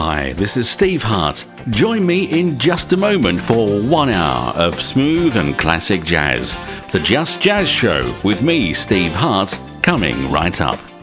Hi, this is Steve Hart. Join me in just a moment for 1 hour of smooth and classic jazz. The Just Jazz Show with me, Steve Hart, coming right up.